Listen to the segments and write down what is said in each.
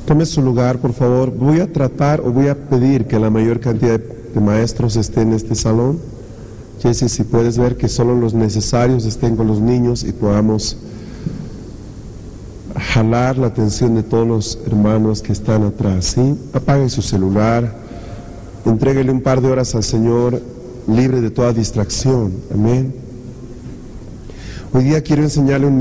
Tome su lugar, por favor. Voy a tratar o voy a pedir que la mayor cantidad de maestros estén en este salón. Jesse, si puedes ver que solo los necesarios estén con los niños y podamos jalar la atención de todos los hermanos que están atrás, ¿sí? Apague su celular, entréguele un par de horas al Señor, libre de toda distracción. Amén. Hoy día quiero enseñarle un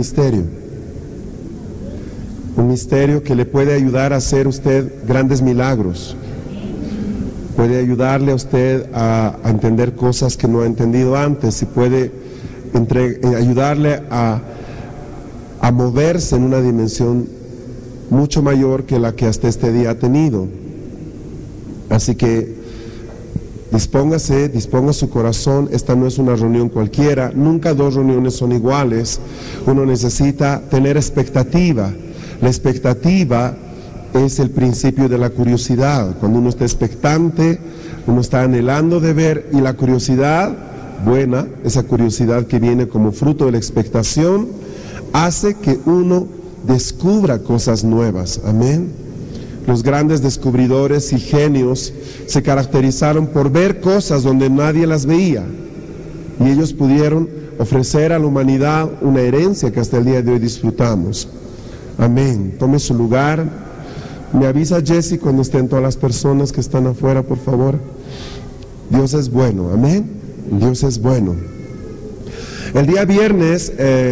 misterio que le puede ayudar a hacer usted grandes milagros. Puede ayudarle a usted a entender cosas que no ha entendido antes, y puede ayudarle a moverse en una dimensión mucho mayor que la que hasta este día ha tenido. Así que disponga su corazón. Esta no es una reunión cualquiera, nunca dos reuniones son iguales. Uno necesita tener expectativa. La expectativa es el principio de la curiosidad. Cuando uno está expectante, uno está anhelando de ver, y la curiosidad buena, esa curiosidad que viene como fruto de la expectación, hace que uno descubra cosas nuevas. Amén. Los grandes descubridores y genios se caracterizaron por ver cosas donde nadie las veía, y ellos pudieron ofrecer a la humanidad una herencia que hasta el día de hoy disfrutamos. Amén. Tome su lugar. Me avisa Jesse cuando estén todas las personas que están afuera, por favor. Dios es bueno. Amén. Dios es bueno. El día viernes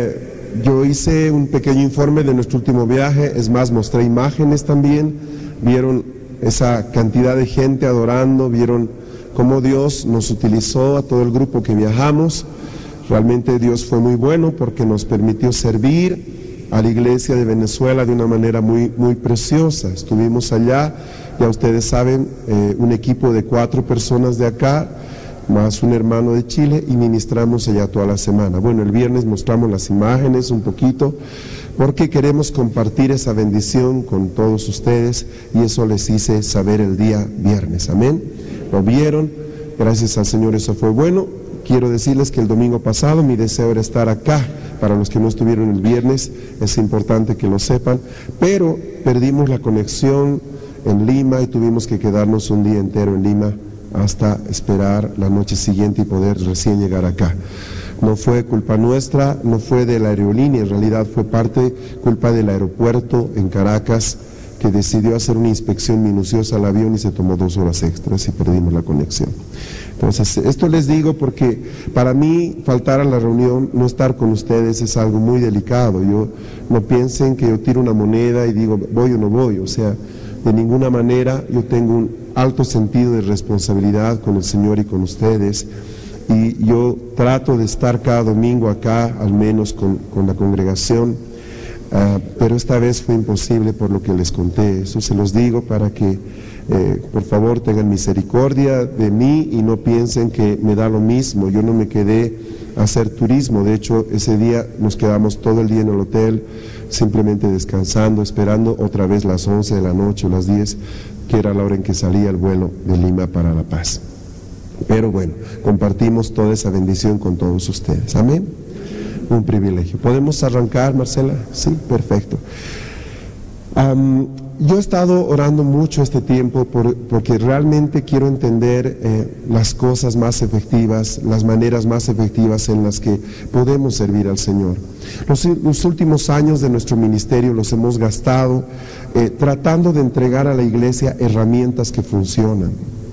yo hice un pequeño informe de nuestro último viaje. Es más, mostré imágenes también. Vieron esa cantidad de gente adorando, vieron cómo Dios nos utilizó a todo el grupo que viajamos. Realmente Dios fue muy bueno porque nos permitió servir a la iglesia de Venezuela de una manera muy preciosa. Estuvimos allá, ya ustedes saben, un equipo de 4 personas de acá, más un hermano de Chile, y ministramos allá toda la semana. Bueno, el viernes mostramos las imágenes un poquito, porque queremos compartir esa bendición con todos ustedes, y eso les hice saber el día viernes. Amén. Lo vieron, gracias al Señor, eso fue bueno. Quiero decirles que el domingo pasado mi deseo era estar acá. Para los que no estuvieron el viernes, es importante que lo sepan, pero perdimos la conexión en Lima y tuvimos que quedarnos un día entero en Lima hasta esperar la noche siguiente y poder recién llegar acá. No fue culpa nuestra, no fue de la aerolínea, en realidad fue culpa del aeropuerto en Caracas, que decidió hacer una inspección minuciosa al avión y se tomó 2 horas extras y perdimos la conexión. Entonces, esto les digo porque para mí faltar a la reunión, no estar con ustedes, es algo muy delicado. No piensen que yo tiro una moneda y digo voy o no voy, o sea, de ninguna manera. Yo tengo un alto sentido de responsabilidad con el Señor y con ustedes, y yo trato de estar cada domingo acá, al menos con la congregación, pero esta vez fue imposible por lo que les conté. Eso se los digo para que por favor tengan misericordia de mí y no piensen que me da lo mismo. Yo no me quedé a hacer turismo, de hecho ese día nos quedamos todo el día en el hotel, simplemente descansando, esperando otra vez las 11 de la noche o las 10, que era la hora en que salía el vuelo de Lima para La Paz. Pero bueno, compartimos toda esa bendición con todos ustedes. Amén. Un privilegio. ¿Podemos arrancar, Marcela? Sí, perfecto. Yo he estado orando mucho este tiempo porque realmente quiero entender las cosas más efectivas, las maneras más efectivas en las que podemos servir al Señor. Los últimos años de nuestro ministerio los hemos gastado tratando de entregar a la iglesia herramientas que funcionan.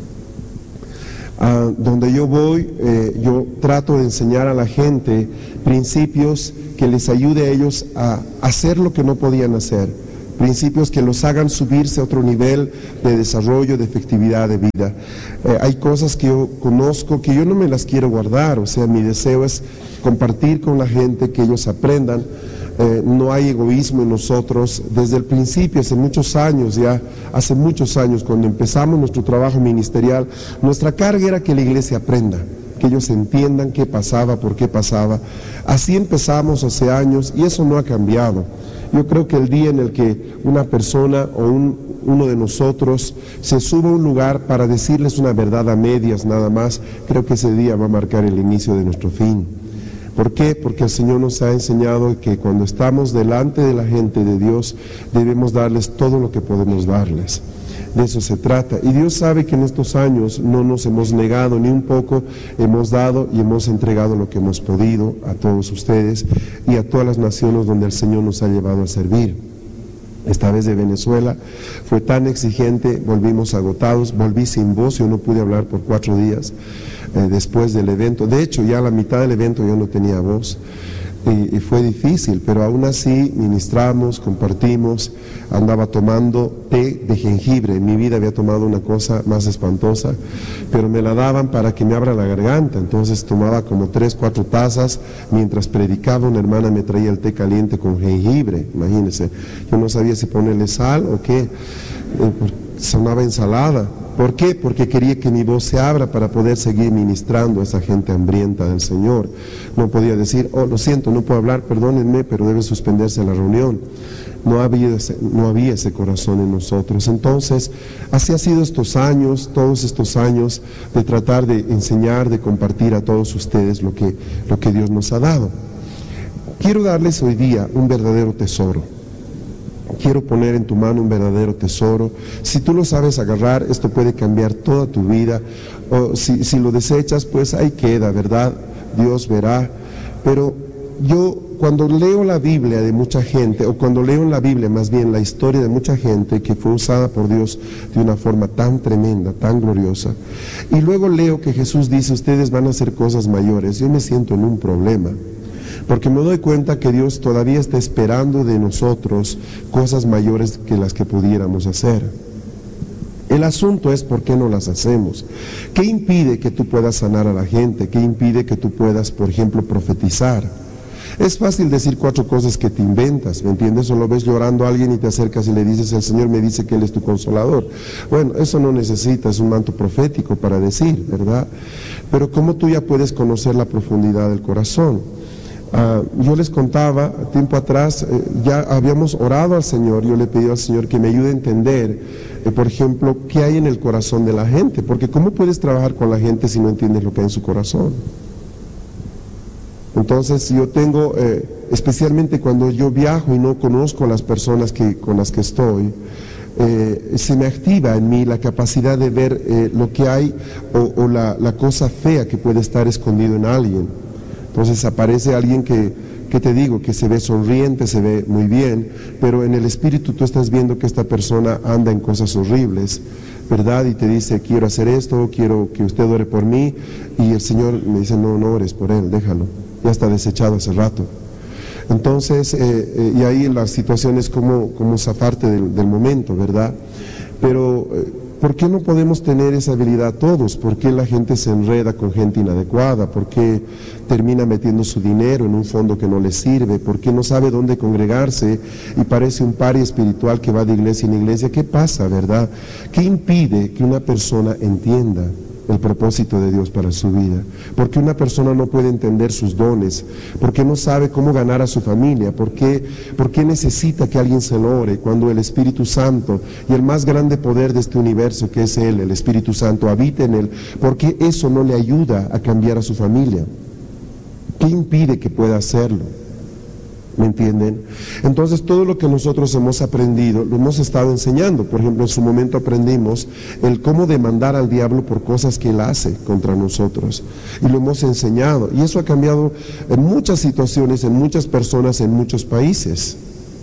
Donde yo voy, yo trato de enseñar a la gente principios que les ayude a ellos a hacer lo que no podían hacer, principios que los hagan subirse a otro nivel de desarrollo, de efectividad de vida. Hay cosas que yo conozco que yo no me las quiero guardar, o sea, mi deseo es compartir con la gente, que ellos aprendan. No hay egoísmo en nosotros. Desde el principio, hace muchos años, cuando empezamos nuestro trabajo ministerial, nuestra carga era que la iglesia aprenda, que ellos entiendan qué pasaba, por qué pasaba. Así empezamos hace años y eso no ha cambiado. Yo creo que el día en el que una persona o uno de nosotros se suba a un lugar para decirles una verdad a medias nada más, creo que ese día va a marcar el inicio de nuestro fin. ¿Por qué? Porque el Señor nos ha enseñado que cuando estamos delante de la gente de Dios, debemos darles todo lo que podemos darles. De eso se trata. Y Dios sabe que en estos años no nos hemos negado ni un poco, hemos dado y hemos entregado lo que hemos podido a todos ustedes y a todas las naciones donde el Señor nos ha llevado a servir. Esta vez de Venezuela fue tan exigente, volvimos agotados, volví sin voz, yo no pude hablar por 4 días después del evento. De hecho, ya a la mitad del evento yo no tenía voz. Y fue difícil, pero aún así ministramos, compartimos, andaba tomando té de jengibre. En mi vida había tomado una cosa más espantosa, pero me la daban para que me abra la garganta. Entonces tomaba como 3, 4 tazas. Mientras predicaba, una hermana me traía el té caliente con jengibre, imagínense. Yo no sabía si ponerle sal o qué, sonaba ensalada. ¿Por qué? Porque quería que mi voz se abra para poder seguir ministrando a esa gente hambrienta del Señor. No podía decir, oh, lo siento, no puedo hablar, perdónenme, pero debe suspenderse la reunión. No había ese corazón en nosotros. Entonces, así ha sido estos años, todos estos años, de tratar de enseñar, de compartir a todos ustedes lo que Dios nos ha dado. Quiero darles hoy día un verdadero tesoro. Quiero poner en tu mano un verdadero tesoro. Si tú lo sabes agarrar, esto puede cambiar toda tu vida. O si lo desechas, pues ahí queda, ¿verdad? Dios verá. Pero yo, cuando leo la Biblia de mucha gente, o cuando leo en la Biblia más bien la historia de mucha gente que fue usada por Dios de una forma tan tremenda, tan gloriosa, y luego leo que Jesús dice, ustedes van a hacer cosas mayores, yo me siento en un problema. Porque me doy cuenta que Dios todavía está esperando de nosotros cosas mayores que las que pudiéramos hacer. El asunto es por qué no las hacemos. ¿Qué impide que tú puedas sanar a la gente? ¿Qué impide que tú puedas, por ejemplo, profetizar? Es fácil decir 4 cosas que te inventas, ¿me entiendes? O lo ves llorando a alguien y te acercas y le dices, el Señor me dice que Él es tu consolador. Bueno, eso no necesitas un manto profético para decir, ¿verdad? Pero ¿cómo tú ya puedes conocer la profundidad del corazón? Yo les contaba tiempo atrás, ya habíamos orado al Señor, yo le pedí al Señor que me ayude a entender, por ejemplo, qué hay en el corazón de la gente, porque ¿cómo puedes trabajar con la gente si no entiendes lo que hay en su corazón? Entonces yo tengo, especialmente cuando yo viajo y no conozco a las personas con las que estoy, se me activa en mí la capacidad de ver lo que hay o la cosa fea que puede estar escondido en alguien. Entonces aparece alguien que te digo, que se ve sonriente, se ve muy bien, pero en el espíritu tú estás viendo que esta persona anda en cosas horribles, ¿verdad? Y te dice, quiero hacer esto, quiero que usted ore por mí, y el Señor me dice, no ores por él, déjalo, ya está desechado hace rato. Entonces, y ahí la situación es como zafarte del momento, ¿verdad? Pero ¿por qué no podemos tener esa habilidad todos? ¿Por qué la gente se enreda con gente inadecuada? ¿Por qué termina metiendo su dinero en un fondo que no le sirve? ¿Por qué no sabe dónde congregarse y parece un pari espiritual que va de iglesia en iglesia? ¿Qué pasa, verdad? ¿Qué impide que una persona entienda el propósito de Dios para su vida? ¿Por qué una persona no puede entender sus dones? ¿Por qué no sabe cómo ganar a su familia? ¿Por qué necesita que alguien se lo ore cuando el Espíritu Santo y el más grande poder de este universo, que es Él, el Espíritu Santo, habita en Él? ¿Por qué eso no le ayuda a cambiar a su familia? ¿Qué impide que pueda hacerlo? ¿Me entienden? Entonces todo lo que nosotros hemos aprendido lo hemos estado enseñando. Por ejemplo, en su momento aprendimos el cómo demandar al diablo por cosas que él hace contra nosotros, y lo hemos enseñado, y eso ha cambiado en muchas situaciones, en muchas personas, en muchos países.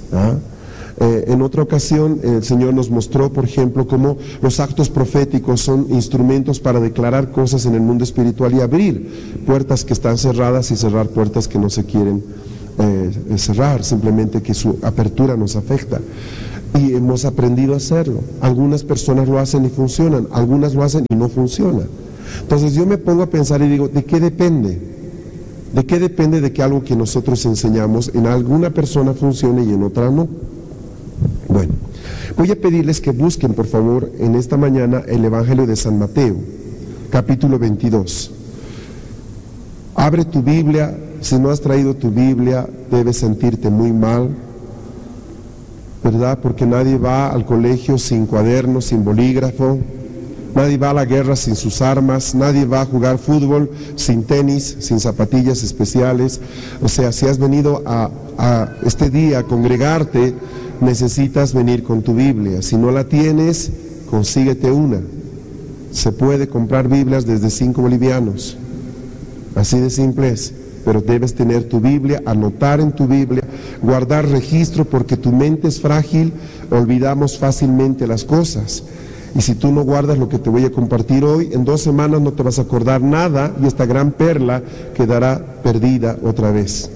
En otra ocasión el Señor nos mostró, por ejemplo, cómo los actos proféticos son instrumentos para declarar cosas en el mundo espiritual y abrir puertas que están cerradas y cerrar puertas que no se quieren cerrar, simplemente que su apertura nos afecta, y hemos aprendido a hacerlo. Algunas personas lo hacen y funcionan, algunas lo hacen y no funciona. Entonces yo me pongo a pensar y digo, ¿de qué depende? ¿De qué depende de que algo que nosotros enseñamos en alguna persona funcione y en otra no? Bueno, voy a pedirles que busquen por favor en esta mañana el Evangelio de San Mateo, capítulo 22. Abre tu Biblia. Si no has traído tu Biblia, debes sentirte muy mal, ¿verdad? Porque nadie va al colegio sin cuaderno, sin bolígrafo. Nadie va a la guerra sin sus armas, nadie va a jugar fútbol sin tenis, sin zapatillas especiales. O sea, si has venido a este día a congregarte, necesitas venir con tu Biblia. Si no la tienes, consíguete una. Se puede comprar Biblias desde 5 bolivianos. Así de simple es. Pero debes tener tu Biblia, anotar en tu Biblia, guardar registro, porque tu mente es frágil, olvidamos fácilmente las cosas. Y si tú no guardas lo que te voy a compartir hoy, en 2 semanas no te vas a acordar nada y esta gran perla quedará perdida otra vez.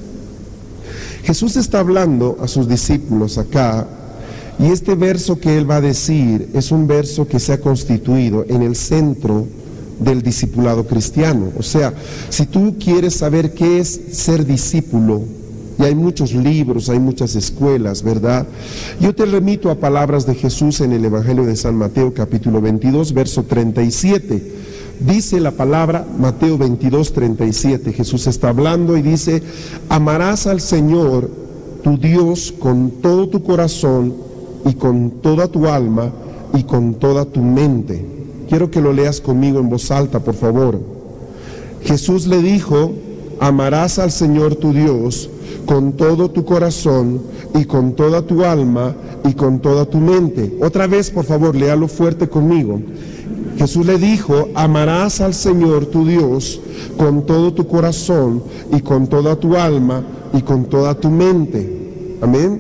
Jesús está hablando a sus discípulos acá, y este verso que él va a decir es un verso que se ha constituido en el centro del discipulado cristiano. O sea, si tú quieres saber qué es ser discípulo, y hay muchos libros, hay muchas escuelas, ¿verdad? Yo te remito a palabras de Jesús en el Evangelio de San Mateo, capítulo 22, verso 37. Dice la palabra, Mateo 22, 37, Jesús está hablando y dice: amarás al Señor tu Dios con todo tu corazón y con toda tu alma y con toda tu mente. Quiero que lo leas conmigo en voz alta, por favor. Jesús le dijo: amarás al Señor tu Dios con todo tu corazón y con toda tu alma y con toda tu mente. Otra vez, por favor, léalo fuerte conmigo. Jesús le dijo: amarás al Señor tu Dios con todo tu corazón y con toda tu alma y con toda tu mente. Amén.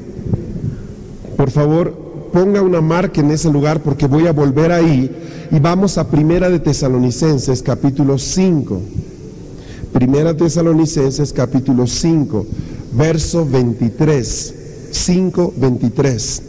Por favor, ponga una marca en ese lugar, porque voy a volver ahí y vamos a Primera de Tesalonicenses capítulo 5. Primera Tesalonicenses capítulo 5, verso 23, 5:23.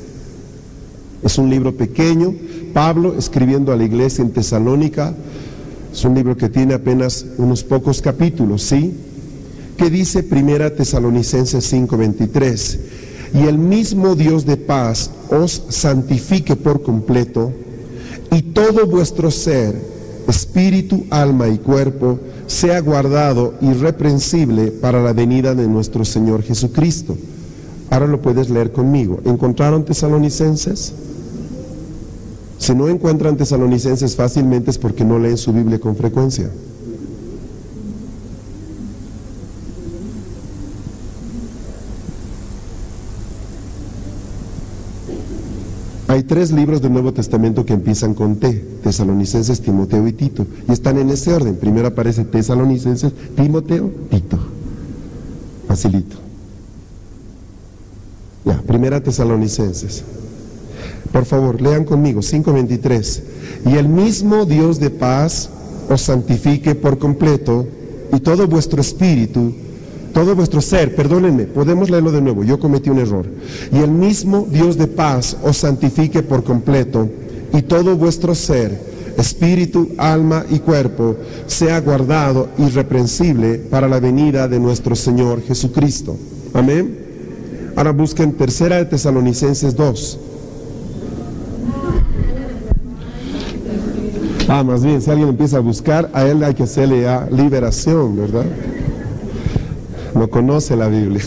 Es un libro pequeño, Pablo escribiendo a la iglesia en Tesalónica. Es un libro que tiene apenas unos pocos capítulos, ¿sí? ¿Qué dice Primera Tesalonicenses 5:23? Y el mismo Dios de paz os santifique por completo, y todo vuestro ser, espíritu, alma y cuerpo, sea guardado irreprensible para la venida de nuestro Señor Jesucristo. Ahora lo puedes leer conmigo. ¿Encontraron Tesalonicenses? Si no encuentran Tesalonicenses fácilmente es porque no leen su Biblia con frecuencia. Hay 3 libros del Nuevo Testamento que empiezan con T: Tesalonicenses, Timoteo y Tito, y están en ese orden. Primero aparece Tesalonicenses, Timoteo, Tito. Facilito. Ya, Primera Tesalonicenses. Por favor, lean conmigo, 5:23. Y el mismo Dios de paz os santifique por completo, y todo vuestro espíritu, todo vuestro ser, perdónenme, podemos leerlo de nuevo, yo cometí un error. Y el mismo Dios de paz os santifique por completo, y todo vuestro ser, espíritu, alma y cuerpo, sea guardado irreprensible para la venida de nuestro Señor Jesucristo. Amén. Ahora busquen Tercera de Tesalonicenses 2. Más bien, si alguien empieza a buscar, a él hay que hacerle ya liberación, ¿verdad? No conoce la Biblia.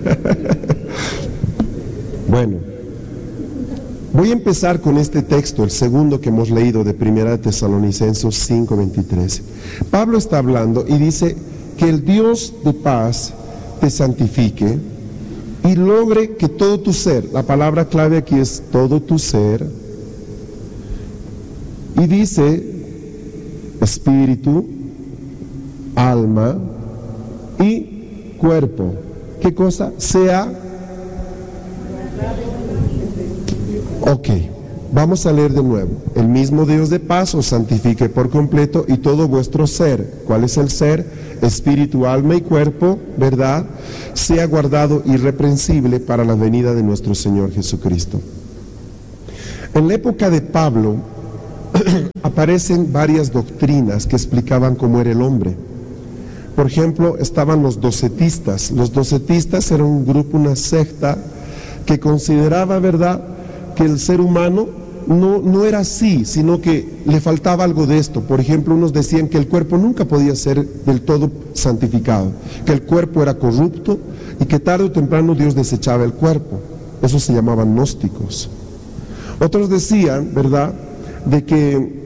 Bueno, voy a empezar con este texto, el segundo que hemos leído de Primera de Tesalonicenses 5:23. Pablo está hablando y dice que el Dios de paz te santifique y logre que todo tu ser, la palabra clave aquí es todo tu ser, y dice espíritu, alma y cuerpo. ¿Qué cosa? Sea. Ok, vamos a leer de nuevo. El mismo Dios de paz os santifique por completo, y todo vuestro ser. ¿Cuál es el ser? Espíritu, alma y cuerpo, ¿verdad? Sea guardado irreprensible para la venida de nuestro Señor Jesucristo. En la época de Pablo aparecen varias doctrinas que explicaban cómo era el hombre. Por ejemplo, estaban los docetistas. Los docetistas eran un grupo, una secta, que consideraba, ¿verdad?, que el ser humano no era así, sino que le faltaba algo de esto. Por ejemplo, unos decían que el cuerpo nunca podía ser del todo santificado, que el cuerpo era corrupto y que tarde o temprano Dios desechaba el cuerpo. Eso se llamaban gnósticos. Otros decían, ¿verdad?, de que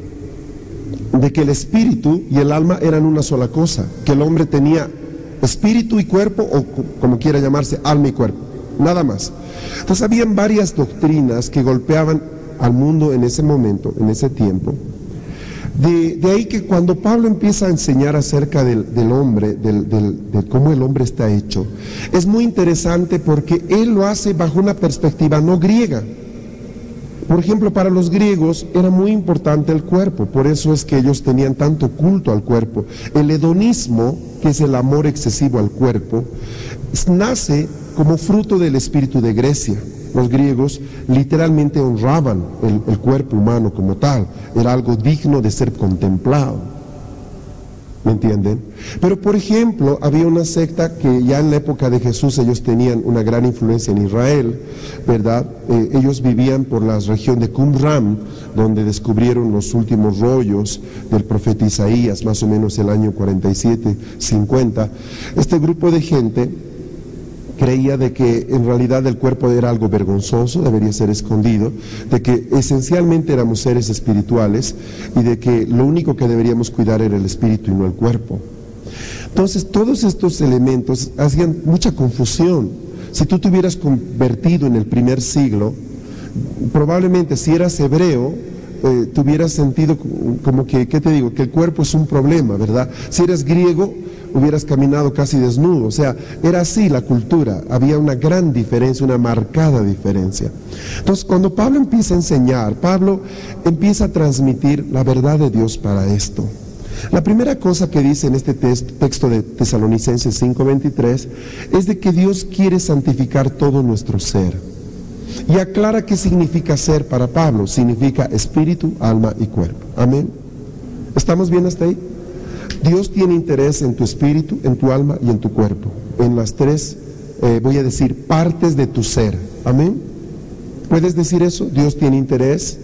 el espíritu y el alma eran una sola cosa, que el hombre tenía espíritu y cuerpo, o como quiera llamarse, alma y cuerpo, nada más. Entonces habían varias doctrinas que golpeaban al mundo en ese momento, en ese tiempo. De ahí que cuando Pablo empieza a enseñar acerca del hombre, de cómo el hombre está hecho, es muy interesante porque él lo hace bajo una perspectiva no griega. Por ejemplo, para los griegos era muy importante el cuerpo, por eso es que ellos tenían tanto culto al cuerpo. El hedonismo, que es el amor excesivo al cuerpo, nace como fruto del espíritu de Grecia. Los griegos literalmente honraban el cuerpo humano como tal, era algo digno de ser contemplado. ¿Me entienden? Pero por ejemplo, había una secta que ya en la época de Jesús ellos tenían una gran influencia en Israel, ¿verdad? Ellos vivían por la región de Qumran, donde descubrieron los últimos rollos del profeta Isaías, más o menos el año 47, 50. Este grupo de gente creía de que en realidad el cuerpo era algo vergonzoso, debería ser escondido, de que esencialmente éramos seres espirituales y de que lo único que deberíamos cuidar era el espíritu y no el cuerpo. Entonces todos estos elementos hacían mucha confusión. Si tú te hubieras convertido en el primer siglo, probablemente si eras hebreo, te hubieras sentido como que, ¿qué te digo? Que el cuerpo es un problema, ¿verdad? Si eres griego, hubieras caminado casi desnudo. O sea, era así la cultura, había una gran diferencia, una marcada diferencia. Entonces, cuando Pablo empieza a enseñar, Pablo empieza a transmitir la verdad de Dios para esto. La primera cosa que dice en este texto de Tesalonicenses 5:23 es de que Dios quiere santificar todo nuestro ser. Y aclara qué significa ser para Pablo. Significa espíritu, alma y cuerpo. Amén. ¿Estamos bien hasta ahí? Dios tiene interés en tu espíritu, en tu alma y en tu cuerpo. En las tres, voy a decir, partes de tu ser. Amén. ¿Puedes decir eso? Dios tiene interés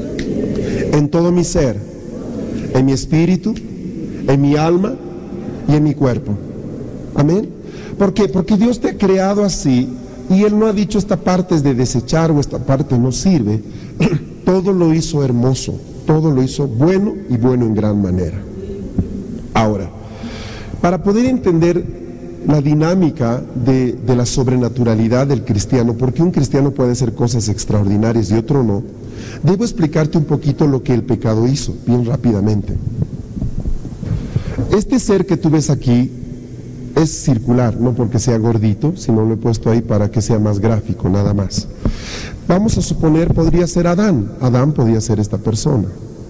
en todo mi ser, en mi espíritu, en mi alma y en mi cuerpo. Amén. ¿Por qué? Porque Dios te ha creado así. Y Él no ha dicho esta parte es de desechar o esta parte no sirve. Todo lo hizo hermoso, todo lo hizo bueno y bueno en gran manera. Ahora, para poder entender la dinámica de la sobrenaturalidad del cristiano, porque un cristiano puede hacer cosas extraordinarias y otro no, debo explicarte un poquito lo que el pecado hizo, bien rápidamente. Este ser que tú ves aquí es circular, no porque sea gordito, sino lo he puesto ahí para que sea más gráfico, nada más. Vamos a suponer, podría ser Adán. Adán podría ser esta persona.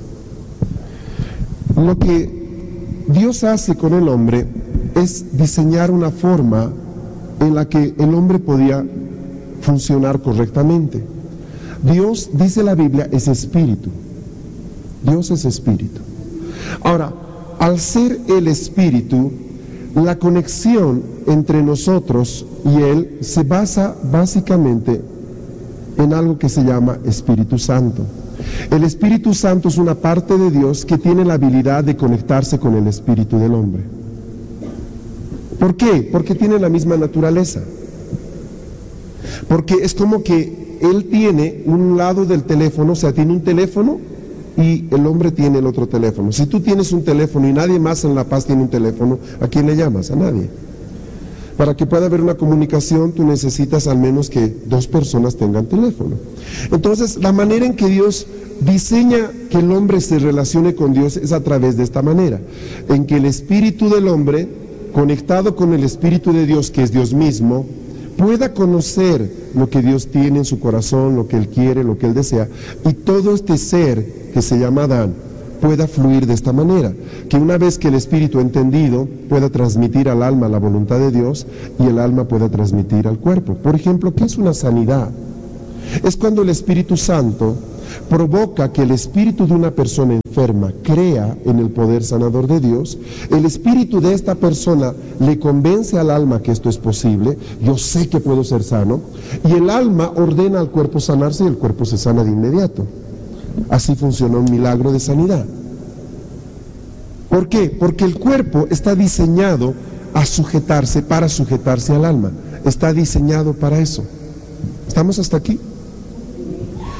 Lo que Dios hace con el hombre es diseñar una forma en la que el hombre podía funcionar correctamente. Dios, dice la Biblia, es espíritu. Dios es espíritu. Ahora, al ser el espíritu, la conexión entre nosotros y Él se basa básicamente en algo que se llama Espíritu Santo. El Espíritu Santo es una parte de Dios que tiene la habilidad de conectarse con el espíritu del hombre. ¿Por qué? Porque tiene la misma naturaleza. Porque es como que Él tiene un lado del teléfono, o sea, tiene un teléfono y el hombre tiene el otro teléfono. Si tú tienes un teléfono y nadie más en La Paz tiene un teléfono, ¿a quién le llamas? A nadie. Para que pueda haber una comunicación, tú necesitas al menos que 2 personas tengan teléfono. Entonces, la manera en que Dios diseña que el hombre se relacione con Dios es a través de esta manera, en que el espíritu del hombre, conectado con el espíritu de Dios, que es Dios mismo, pueda conocer lo que Dios tiene en su corazón, lo que Él quiere, lo que Él desea, y todo este ser que se llama Adán pueda fluir de esta manera, que una vez que el espíritu entendido pueda transmitir al alma la voluntad de Dios y el alma pueda transmitir al cuerpo. Por ejemplo, ¿qué es una sanidad? Es cuando el Espíritu Santo provoca que el espíritu de una persona enferma crea en el poder sanador de Dios. El espíritu de esta persona le convence al alma que esto es posible, yo sé que puedo ser sano, y el alma ordena al cuerpo sanarse y el cuerpo se sana de inmediato. Así funciona un milagro de sanidad. ¿Por qué? Porque el cuerpo está diseñado para sujetarse al alma. Está diseñado para eso. ¿Estamos hasta aquí?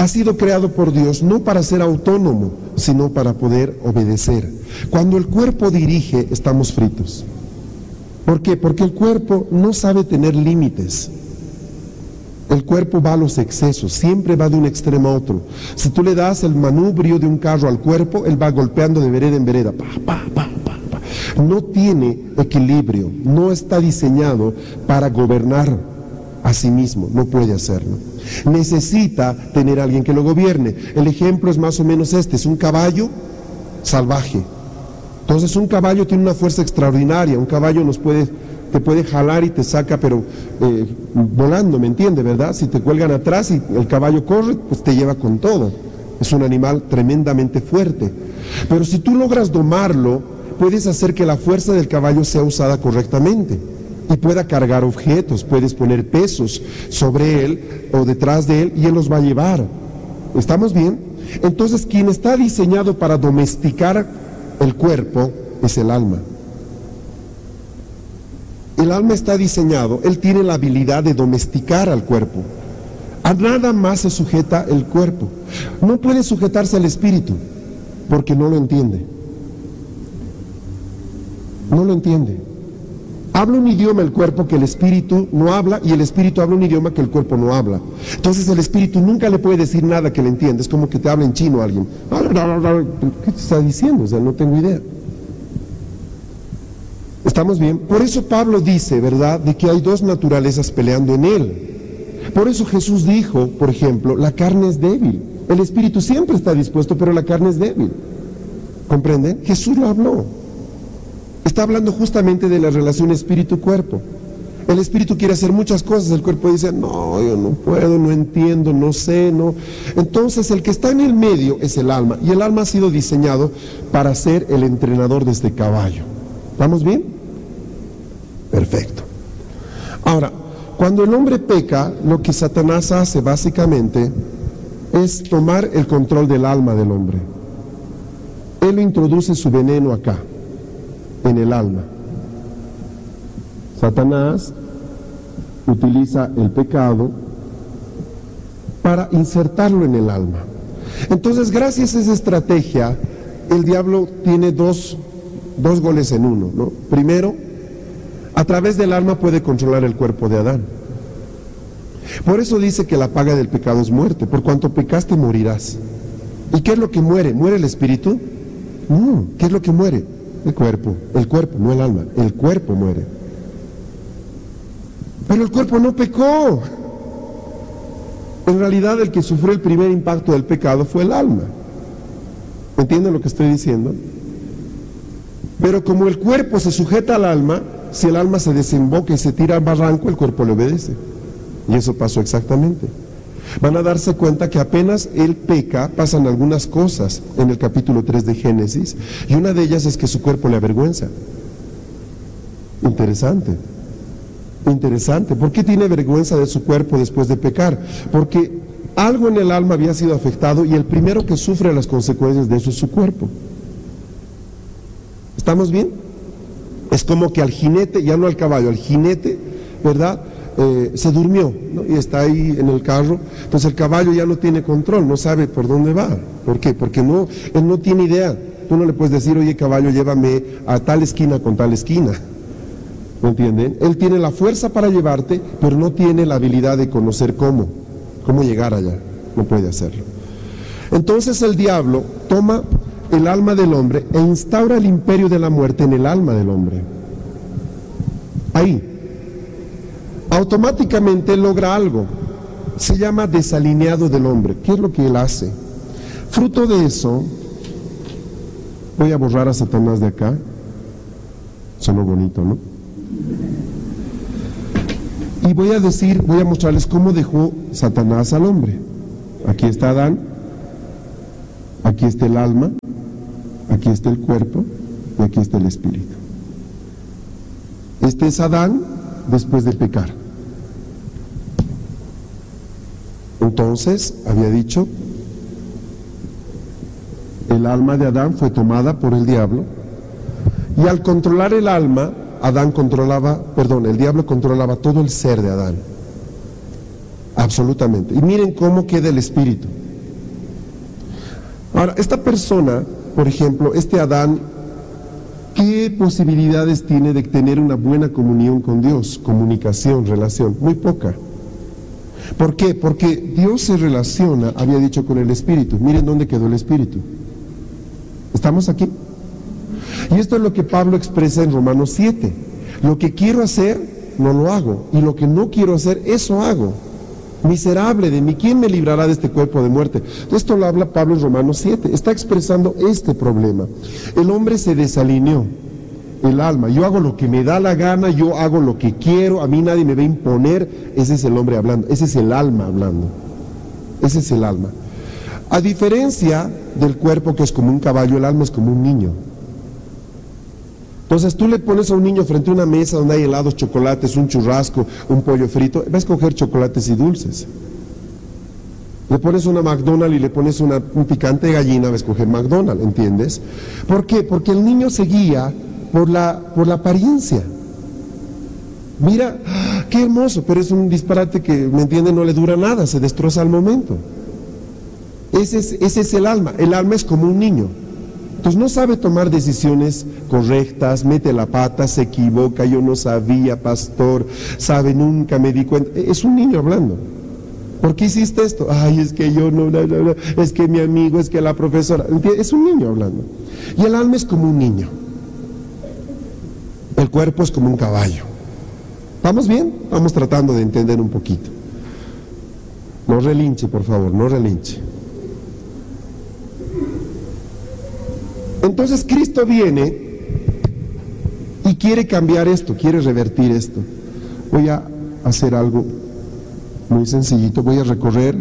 Ha sido creado por Dios no para ser autónomo, sino para poder obedecer. Cuando el cuerpo dirige, estamos fritos. ¿Por qué? Porque el cuerpo no sabe tener límites. El cuerpo va a los excesos, siempre va de un extremo a otro. Si tú le das el manubrio de un carro al cuerpo, él va golpeando de vereda en vereda. No tiene equilibrio, no está diseñado para gobernar a sí mismo, no puede hacerlo. Necesita tener a alguien que lo gobierne. El ejemplo es más o menos este, es un caballo salvaje. Entonces un caballo tiene una fuerza extraordinaria, un caballo te puede jalar y te saca, pero volando, ¿me entiende, verdad? Si te cuelgan atrás y el caballo corre, pues te lleva con todo. Es un animal tremendamente fuerte. Pero si tú logras domarlo, puedes hacer que la fuerza del caballo sea usada correctamente y pueda cargar objetos, puedes poner pesos sobre él o detrás de él y él los va a llevar. ¿Estamos bien? Entonces, quien está diseñado para domesticar el cuerpo es el alma. El alma está diseñado, él tiene la habilidad de domesticar al cuerpo. A nada más se sujeta el cuerpo. No puede sujetarse al espíritu, porque no lo entiende. No lo entiende. Habla un idioma el cuerpo que el espíritu no habla, y el espíritu habla un idioma que el cuerpo no habla. Entonces el espíritu nunca le puede decir nada que le entienda. Es como que te habla en chino a alguien. ¿Qué te está diciendo? O sea, no tengo idea. ¿Estamos bien? Por eso Pablo dice, ¿verdad?, de que hay dos naturalezas peleando en él. Por eso Jesús dijo, por ejemplo, la carne es débil. El espíritu siempre está dispuesto, pero la carne es débil. ¿Comprenden? Jesús lo habló. Está hablando justamente de la relación espíritu-cuerpo. El espíritu quiere hacer muchas cosas, el cuerpo dice, no, yo no puedo, no entiendo, no sé, no. Entonces el que está en el medio es el alma, y el alma ha sido diseñado para ser el entrenador de este caballo. ¿Estamos bien? Perfecto. Ahora, cuando el hombre peca, lo que Satanás hace básicamente es tomar el control del alma del hombre. Él introduce su veneno acá, en el alma. Satanás utiliza el pecado para insertarlo en el alma. Entonces, gracias a esa estrategia, el diablo tiene dos goles en uno, ¿no? Primero, a través del alma puede controlar el cuerpo de Adán. Por eso dice que la paga del pecado es muerte. Por cuanto pecaste, morirás. ¿Y qué es lo que muere? ¿Muere el espíritu? No. ¿Qué es lo que muere? El cuerpo, no el alma, el cuerpo muere. Pero el cuerpo no pecó. En realidad el que sufrió el primer impacto del pecado fue el alma. ¿Entienden lo que estoy diciendo? Pero como el cuerpo se sujeta al alma, si el alma se desemboca y se tira al barranco, el cuerpo le obedece. Y eso pasó exactamente. Van a darse cuenta que apenas él peca, pasan algunas cosas en el capítulo 3 de Génesis, y una de ellas es que su cuerpo le avergüenza. Interesante. Interesante. ¿Por qué tiene vergüenza de su cuerpo después de pecar? Porque algo en el alma había sido afectado y el primero que sufre las consecuencias de eso es su cuerpo. ¿Estamos bien? Es como que al jinete, ya no al caballo, al jinete, ¿verdad?, se durmió, ¿no? Y está ahí en el carro. Entonces el caballo ya no tiene control, no sabe por dónde va. ¿Por qué? Porque él no tiene idea. Tú no le puedes decir, oye caballo, llévame a tal esquina con tal esquina. ¿Me entienden? Él tiene la fuerza para llevarte, pero no tiene la habilidad de conocer cómo llegar allá. No puede hacerlo. Entonces el diablo toma el alma del hombre e instaura el imperio de la muerte en el alma del hombre. Ahí. Automáticamente logra algo, se llama desalineado del hombre. ¿Qué es lo que él hace? Fruto de eso, voy a borrar a Satanás de acá. Sonó bonito, ¿no? Y voy a mostrarles cómo dejó Satanás al hombre. Aquí está Adán, aquí está el alma, aquí está el cuerpo y aquí está el espíritu. Este es Adán después de pecar. Entonces, había dicho, el alma de Adán fue tomada por el diablo, y al controlar el alma, el diablo controlaba todo el ser de Adán, absolutamente. Y miren cómo queda el espíritu. Ahora, esta persona, por ejemplo, este Adán, ¿qué posibilidades tiene de tener una buena comunión con Dios? Comunicación, relación, muy poca. ¿Por qué? Porque Dios se relaciona, había dicho, con el Espíritu. Miren dónde quedó el Espíritu. ¿Estamos aquí? Y esto es lo que Pablo expresa en Romanos 7. Lo que quiero hacer, no lo hago. Y lo que no quiero hacer, eso hago. Miserable de mí, ¿quién me librará de este cuerpo de muerte? Esto lo habla Pablo en Romanos 7. Está expresando este problema. El hombre se desalineó, el alma. Yo hago lo que me da la gana, yo hago lo que quiero, a mí nadie me va a imponer. Ese es el hombre hablando, ese es el alma hablando. Ese es el alma. A diferencia del cuerpo, que es como un caballo, el alma es como un niño. Entonces tú le pones a un niño frente a una mesa donde hay helados, chocolates, un churrasco, un pollo frito, va a escoger chocolates y dulces. Le pones una McDonald's y le pones un picante de gallina, va a escoger McDonald's, ¿entiendes? ¿Por qué? Porque el niño se guía por la apariencia. Mira, qué hermoso, pero es un disparate que, ¿me entiende? No le dura nada, se destroza al momento. Ese es el alma es como un niño. Entonces no sabe tomar decisiones correctas, mete la pata, se equivoca, yo no sabía, pastor, sabe, nunca me di cuenta. Es un niño hablando. ¿Por qué hiciste esto? Ay, es que yo no, es que mi amigo, es que la profesora. Es un niño hablando. Y el alma es como un niño. El cuerpo es como un caballo. ¿Estamos bien? Vamos tratando de entender un poquito. No relinche, por favor, no relinche. Entonces Cristo viene y quiere cambiar esto, quiere revertir esto. Voy a hacer algo muy sencillito, voy a recorrer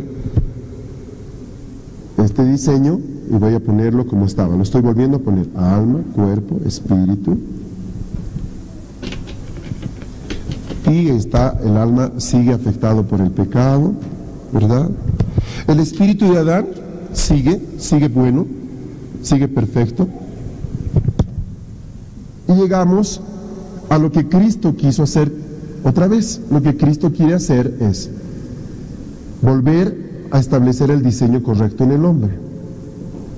este diseño y voy a ponerlo como estaba. Lo estoy volviendo a poner: alma, cuerpo, espíritu. Y el alma sigue afectado por el pecado, ¿verdad? El espíritu de Adán sigue bueno, sigue perfecto. Y llegamos a lo que Cristo quiso hacer otra vez. Lo que Cristo quiere hacer es volver a establecer el diseño correcto en el hombre.